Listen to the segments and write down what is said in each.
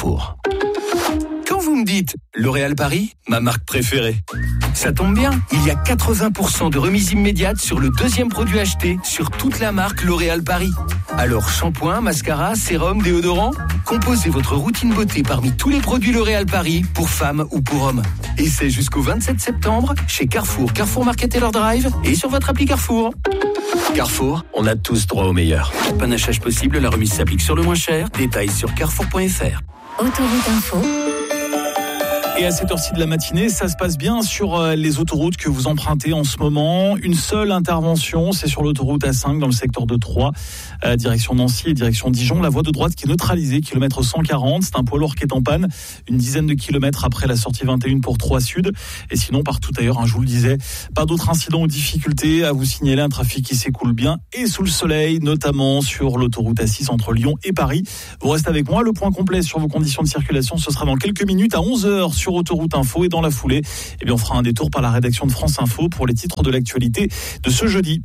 Carrefour. Quand vous me dites L'Oréal Paris, ma marque préférée, ça tombe bien, il y a 80% de remise immédiate sur le deuxième produit acheté sur toute la marque L'Oréal Paris. Alors shampoing, mascara, sérum, déodorant, composez votre routine beauté parmi tous les produits L'Oréal Paris pour femmes ou pour hommes. Et c'est jusqu'au 27 septembre chez Carrefour, Carrefour Market Taylor Drive et sur votre appli Carrefour. Carrefour, on a tous droit au meilleur. Panachage possible, la remise s'applique sur le moins cher. Détails sur carrefour.fr. Autoroute Info. Et à cette heure-ci de la matinée, ça se passe bien sur les autoroutes que vous empruntez en ce moment. Une seule intervention, c'est sur l'autoroute A5 dans le secteur de Troyes, direction Nancy et direction Dijon. La voie de droite qui est neutralisée, kilomètre 140. C'est un poids lourd qui est en panne, une dizaine de kilomètres après la sortie 21 pour Troyes Sud. Et sinon, partout ailleurs, je vous le disais, pas d'autres incidents ou difficultés à vous signaler. Un trafic qui s'écoule bien et sous le soleil, notamment sur l'autoroute A6 entre Lyon et Paris. Vous restez avec moi. Le point complet sur vos conditions de circulation, ce sera dans quelques minutes à 11h sur Autoroute Info. Et dans la foulée, on fera un détour par la rédaction de France Info pour les titres de l'actualité de ce jeudi.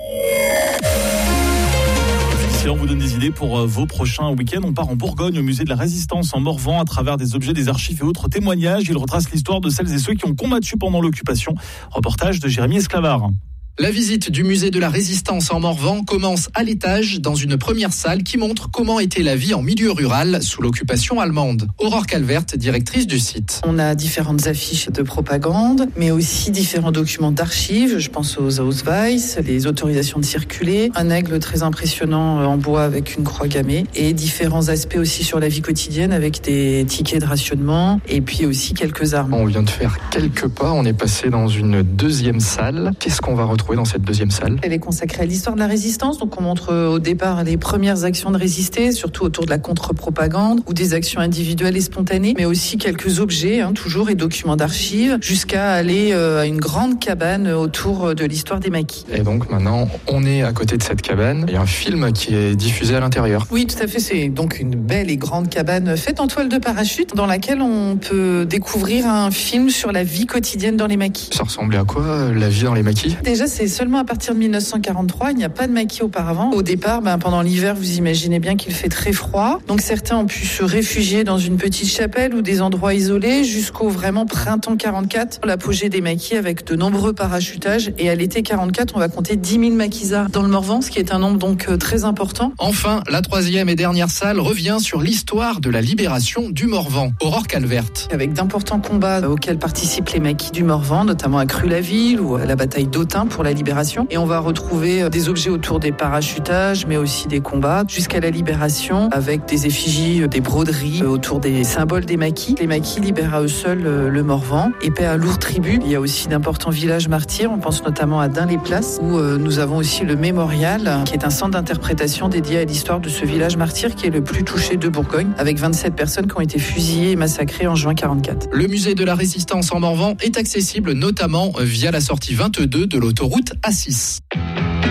Si on vous donne des idées pour vos prochains week-ends, on part en Bourgogne au musée de la Résistance en Morvan à travers des objets, des archives et autres témoignages. Il retrace l'histoire de celles et ceux qui ont combattu pendant l'occupation. Reportage de Jérémy Esclavard. La visite du musée de la Résistance en Morvan commence à l'étage dans une première salle qui montre comment était la vie en milieu rural sous l'occupation allemande. Aurore Calvert, directrice du site. On a différentes affiches de propagande, mais aussi différents documents d'archives. Je pense aux Ausweis, les autorisations de circuler, un aigle très impressionnant en bois avec une croix gammée et différents aspects aussi sur la vie quotidienne avec des tickets de rationnement et puis aussi quelques armes. On vient de faire quelques pas, on est passé dans une deuxième salle. Qu'est-ce qu'on va retrouver dans cette deuxième salle? Elle est consacrée à l'histoire de la résistance, donc on montre au départ les premières actions de résister, surtout autour de la contre-propagande ou des actions individuelles et spontanées, mais aussi quelques objets, toujours, et documents d'archives, jusqu'à aller à une grande cabane autour de l'histoire des maquis. Et donc maintenant, on est à côté de cette cabane, il y a un film qui est diffusé à l'intérieur. Oui, tout à fait, c'est donc une belle et grande cabane faite en toile de parachute, dans laquelle on peut découvrir un film sur la vie quotidienne dans les maquis. Ça ressemblait à quoi, la vie dans les maquis? Déjà, c'est seulement à partir de 1943, il n'y a pas de maquis auparavant. Au départ, pendant l'hiver, vous imaginez bien qu'il fait très froid. Donc certains ont pu se réfugier dans une petite chapelle ou des endroits isolés jusqu'au vraiment printemps 44, l'apogée des maquis avec de nombreux parachutages. Et à l'été 44, on va compter 10 000 maquisards dans le Morvan, ce qui est un nombre donc très important. Enfin, la troisième et dernière salle revient sur l'histoire de la libération du Morvan. Aurore Calvert. Avec d'importants combats auxquels participent les maquis du Morvan, notamment à Cru-la-Ville ou à la bataille d'Autun pour la libération. Et on va retrouver des objets autour des parachutages, mais aussi des combats, jusqu'à la libération, avec des effigies, des broderies autour des symboles des maquis. Les maquis libèrent à eux seuls le Morvan et paient un lourd tribut. Il y a aussi d'importants villages martyrs, on pense notamment à Dun-les-Places, où nous avons aussi le Mémorial, qui est un centre d'interprétation dédié à l'histoire de ce village martyr qui est le plus touché de Bourgogne, avec 27 personnes qui ont été fusillées et massacrées en juin 44. Le musée de la Résistance en Morvan est accessible notamment via la sortie 22 de l'autoroute A6.